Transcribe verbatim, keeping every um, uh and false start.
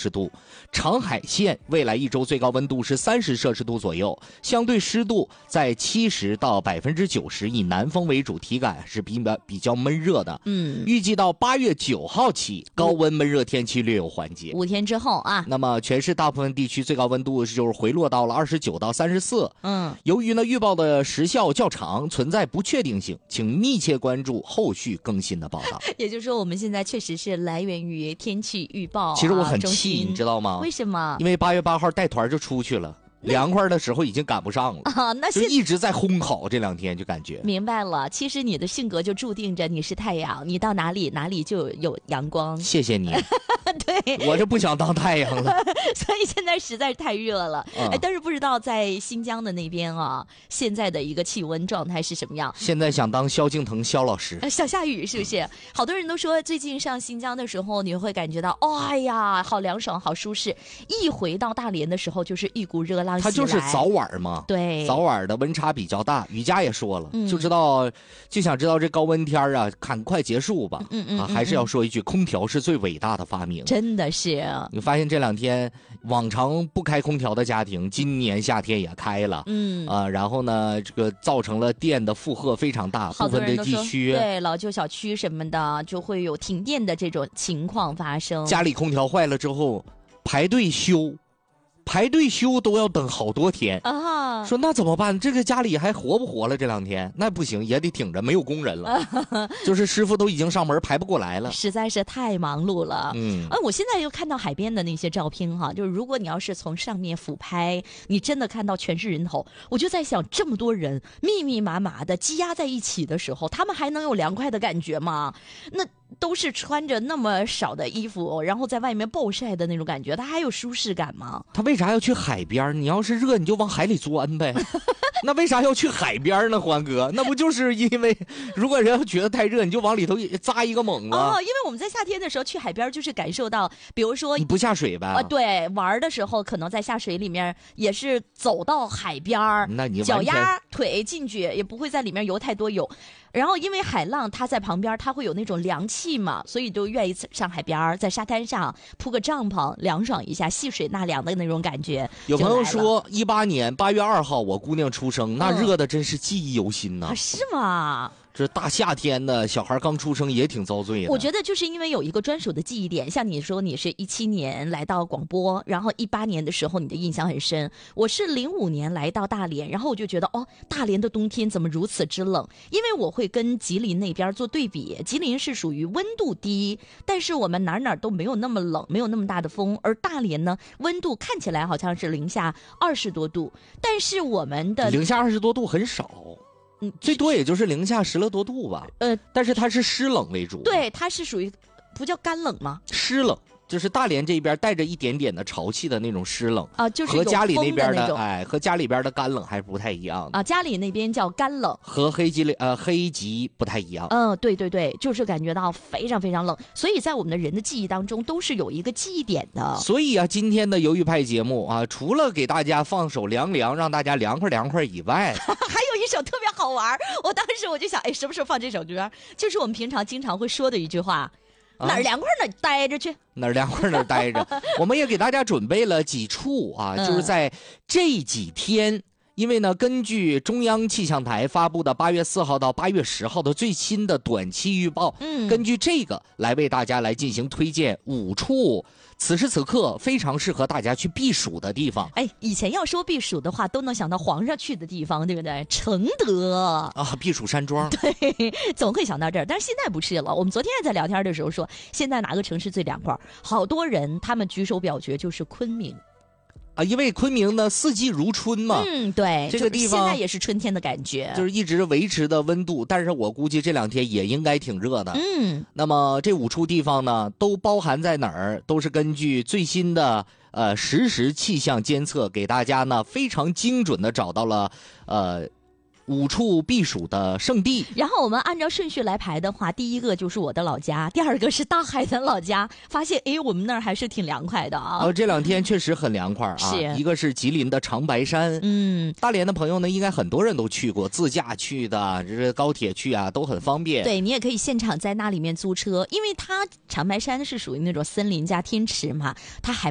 氏度。长海县未来一周最高温度是三十摄氏度左右，相对湿度在七十到百分之九十，以南风为主，体感是比较比较闷热的。嗯，预计到八月九号起，高温闷热天气略有缓解。 五天之后啊， 那么全市大部分地区最高温度就是回落到了二十九到三十四。嗯，由于呢预报的时效较长，存在不确定性，请密切关注后续更新的报道。 也就是说，我们现在确实是来源于天气预报、啊。 其实我很气，你知道吗？ 为什么？ 因为八月八号带团就出去了。凉快的时候已经赶不上了啊，那就一直在烘烤，这两天就感觉明白了。其实你的性格就注定着你是太阳，你到哪里哪里就有阳光。 谢谢你。 对， 我就不想当太阳了。 所以现在实在是太热了。嗯、哎，但是不知道在新疆的那边啊，现在的一个气温状态是什么样？ 现在想当萧敬腾萧老师， 想下雨是不是？好多人都说最近上新疆的时候，你会感觉到，哦、哎呀，好凉爽，好舒适。一回到大连的时候，就是一股热浪袭来。 它就是早晚嘛， 对， 早晚的温差比较大。瑜伽也说了，嗯、就知道就想知道这高温天啊，赶快结束吧。嗯嗯, 嗯, 嗯、啊，还是要说一句，空调是最伟大的发明。 真的是， 你发现这两天往常不开空调的家庭，今年夏天也开了。嗯啊，然后呢，这个造成了电的负荷非常大，部分的地区对老旧小区什么的就会有停电的这种情况发生。 家里空调坏了之后排队修。排队修都要等好多天啊！说那怎么办？这个家里还活不活了？这两天那不行，也得挺着，没有工人了，就是师傅都已经上门排不过来了， 实在是太忙碌了。嗯，啊，我现在又看到海边的那些照片哈，就是如果你要是从上面俯拍，你真的看到全是人头，我就在想，这么多人密密麻麻的积压在一起的时候，他们还能有凉快的感觉吗？那都是穿着那么少的衣服，然后在外面暴晒的那种感觉，他还有舒适感吗？ 他为啥要去海边？你要是热，你就往海里钻呗。那为啥要去海边呢，欢哥？那不就是因为如果人要觉得太热，你就往里头扎一个猛子。 哦，因为我们在夏天的时候去海边，就是感受到，比如说你不下水呗？啊、 呃，对，玩的时候可能在下水里面也是走到海边， 那你脚丫腿进去也不会在里面游太多泳。然后因为海浪它在旁边，它会有那种凉气嘛，所以就愿意上海边，在沙滩上铺个帐篷凉爽一下，细水纳凉的那种感觉。 有朋友说一八年八月二号我姑娘出生，那热的真是记忆犹新呐、 嗯啊。是吗？ 这大夏天的小孩刚出生也挺遭罪的。 我觉得就是因为有一个专属的记忆点，像你说你是一七年来到广播，然后一八年的时候你的印象很深。我是零五年来到大连，然后我就觉得哦，大连的冬天怎么如此之冷？因为我会跟吉林那边做对比，吉林是属于温度低，但是我们哪哪都没有那么冷，没有那么大的风，而大连呢，温度看起来好像是零下二十多度，但是我们的零下二十多度很少。嗯，最多也就是零下十来多度吧。呃，但是它是湿冷为主。 对，它是属于不叫干冷吗？ 湿冷，就是大连这边带着一点点的潮气的那种湿冷啊，就是和家里那边的哎，和家里边的干冷还不太一样啊。家里那边叫干冷， 和黑吉呃黑吉不太一样。 嗯，对对对，就是感觉到非常非常冷，所以在我们的人的记忆当中都是有一个记忆点的。 所以啊，今天的鱿鱼派节目啊，除了给大家放首凉凉，让大家凉快凉快以外， 还有一首特别好玩，我当时我就想，哎，什么时候放这首歌？就是我们平常经常会说的一句话。啊、哪儿凉快哪儿待着去， 哪儿凉快哪儿待着。我们也给大家准备了几处啊，嗯、就是在这几天，因为呢，根据中央气象台发布的八月四号到八月十号的最新的短期预报，嗯，根据这个来为大家来进行推荐五处。此时此刻非常适合大家去避暑的地方。 哎，以前要说避暑的话，都能想到皇上去的地方，对不对？承德啊，避暑山庄。 对，总会想到这儿。但是现在不是了。我们昨天在聊天的时候说，现在哪个城市最凉快？好多人他们举手表决就是昆明。 啊，因为昆明呢四季如春嘛， 嗯，对， 这个地方现在也是春天的感觉， 就是一直维持的温度，但是我估计这两天也应该挺热的。嗯，那么这五处地方呢，都包含在哪儿？都是根据最新的呃实时气象监测，给大家呢非常精准的找到了呃。五处避暑的圣地， 然后我们按照顺序来排的话，第一个就是我的老家，第二个是大海的老家，发现哎，我们那儿还是挺凉快的啊。 哦，这两天确实很凉快啊。是，一个是吉林的长白山，嗯，大连的朋友呢，应该很多人都去过，自驾去的，这是高铁去啊，都很方便。 对，你也可以现场在那里面租车，因为它长白山是属于那种森林加天池嘛，它海